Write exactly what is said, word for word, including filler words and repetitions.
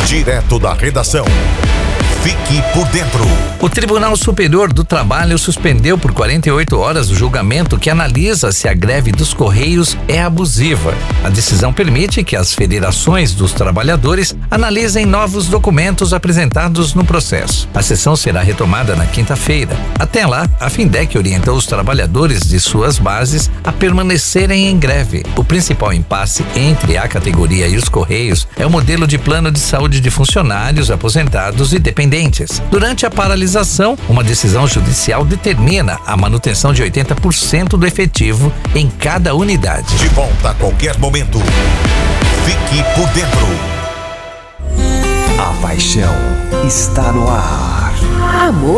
Direto da redação. Fique por dentro. O Tribunal Superior do Trabalho suspendeu por quarenta e oito horas o julgamento que analisa se a greve dos Correios é abusiva. A decisão permite que as federações dos trabalhadores analisem novos documentos apresentados no processo. A sessão será retomada na quinta-feira. Até lá, a Findec orientou os trabalhadores de suas bases a permanecerem em greve. O principal impasse entre a categoria e os Correios é o modelo de plano de saúde de funcionários, aposentados e dependentes. Durante a paralisação, uma decisão judicial determina a manutenção de oitenta por cento do efetivo em cada unidade. De volta a qualquer momento. Fique por dentro. A paixão está no ar. Amor.